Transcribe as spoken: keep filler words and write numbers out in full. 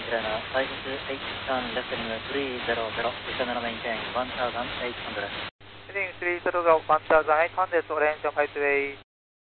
China, flight eight seven left heading three zero zero, descend and maintain one thousand eight hundred. Heading three zero zero, one thousand eight hundred, Orange flight way